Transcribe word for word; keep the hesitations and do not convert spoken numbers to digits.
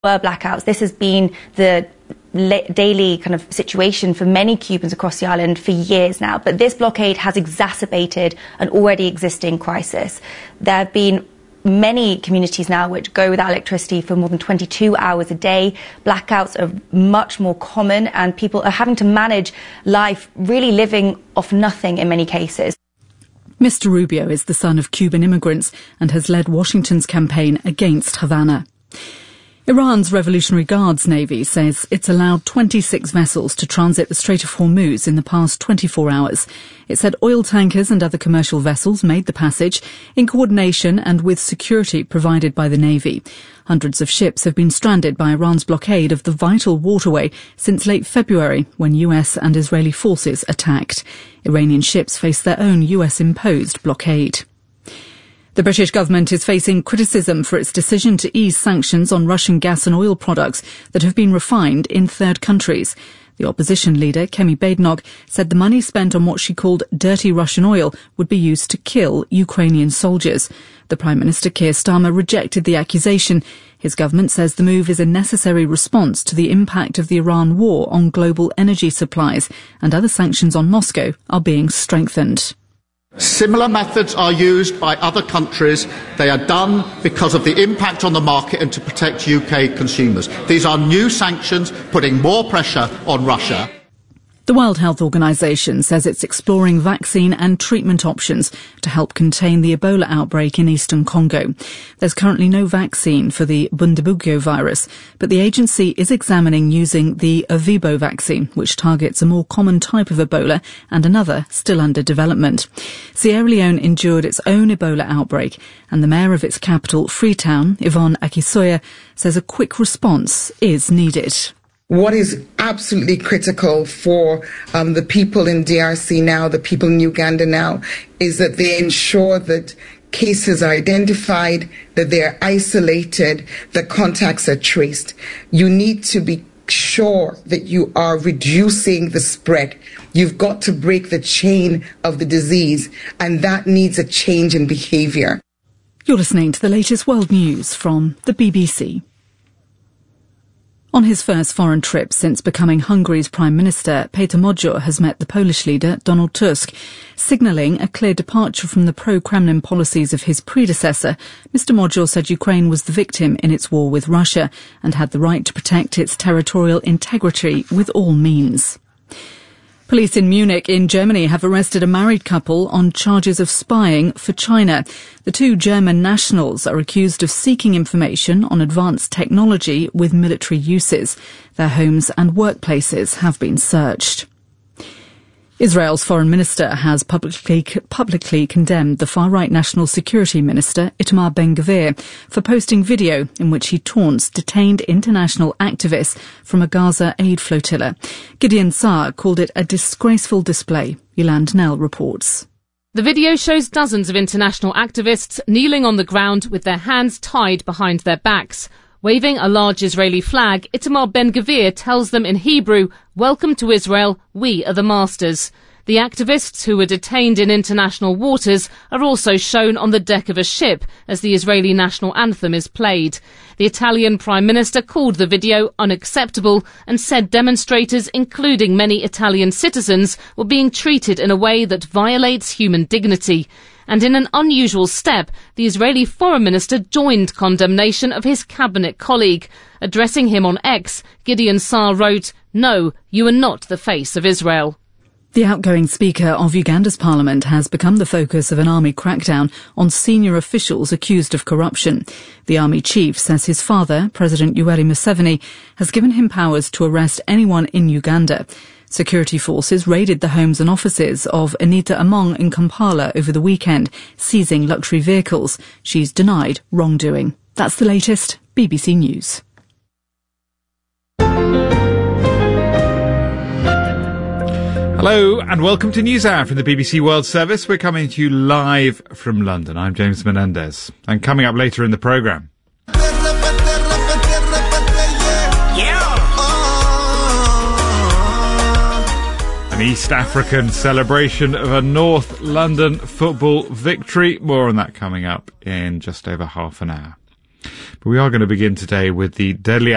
Were blackouts. This has been the daily kind of situation for many Cubans across the island for years now. But this blockade has exacerbated an already existing crisis. There have been many communities now which go without electricity for more than twenty-two hours a day. Blackouts are much more common, and people are having to manage life, really living off nothing in many cases. Mister Rubio is the son of Cuban immigrants and has led Washington's campaign against Havana. Iran's Revolutionary Guards Navy says it's allowed twenty-six vessels to transit the Strait of Hormuz in the past twenty-four hours. It said oil tankers and other commercial vessels made the passage in coordination and with security provided by the Navy. Hundreds of ships have been stranded by Iran's blockade of the vital waterway since late February, when U S and Israeli forces attacked. Iranian ships face their own U S-imposed blockade. The British government is facing criticism for its decision to ease sanctions on Russian gas and oil products that have been refined in third countries. The opposition leader, Kemi Badenoch, said the money spent on what she called dirty Russian oil would be used to kill Ukrainian soldiers. The Prime Minister, Keir Starmer, rejected the accusation. His government says the move is a necessary response to the impact of the Iran war on global energy supplies, and other sanctions on Moscow are being strengthened. Similar methods are used by other countries. They are done because of the impact on the market and to protect U K consumers. These are new sanctions putting more pressure on Russia. The World Health Organization says it's exploring vaccine and treatment options to help contain the Ebola outbreak in eastern Congo. There's currently no vaccine for the Bundibugyo virus, but the agency is examining using the Ervebo vaccine, which targets a more common type of Ebola and another still under development. Sierra Leone endured its own Ebola outbreak, and the mayor of its capital, Freetown, Yvonne Akisoya, says a quick response is needed. What is absolutely critical for um, the people in D R C now, the people in Uganda now, is that they ensure that cases are identified, that they are isolated, that contacts are traced. You need to be sure that you are reducing the spread. You've got to break the chain of the disease, and that needs a change in behaviour. You're listening to the latest world news from the B B C. On his first foreign trip since becoming Hungary's Prime Minister, Péter Magyar has met the Polish leader, Donald Tusk. Signalling a clear departure from the pro-Kremlin policies of his predecessor, Mister Magyar said Ukraine was the victim in its war with Russia and had the right to protect its territorial integrity with all means. Police in Munich in Germany have arrested a married couple on charges of spying for China. The two German nationals are accused of seeking information on advanced technology with military uses. Their homes and workplaces have been searched. Israel's foreign minister has publicly publicly condemned the far-right National Security Minister, Itamar Ben-Gvir, for posting video in which he taunts detained international activists from a Gaza aid flotilla. Gideon Saar called it a disgraceful display. Yolande Nell reports. The video shows dozens of international activists kneeling on the ground with their hands tied behind their backs. Waving a large Israeli flag, Itamar Ben-Gvir tells them in Hebrew, "Welcome to Israel, we are the masters." The activists who were detained in international waters are also shown on the deck of a ship as the Israeli national anthem is played. The Italian Prime Minister called the video unacceptable and said demonstrators, including many Italian citizens, were being treated in a way that violates human dignity. And in an unusual step, the Israeli Foreign Minister joined condemnation of his cabinet colleague. Addressing him on X, Gideon Saar wrote, "No, you are not the face of Israel." The outgoing Speaker of Uganda's parliament has become the focus of an army crackdown on senior officials accused of corruption. The army chief says his father, President Yoweri Museveni, has given him powers to arrest anyone in Uganda. Security forces raided the homes and offices of Anita Among in Kampala over the weekend, seizing luxury vehicles. She's denied wrongdoing. That's the latest B B C News. Hello and welcome to NewsHour from the B B C World Service. We're coming to you live from London. I'm James Menendez. And coming up later in the programme, an East African celebration of a North London football victory. More on that coming up in just over half an hour. But we are going to begin today with the deadly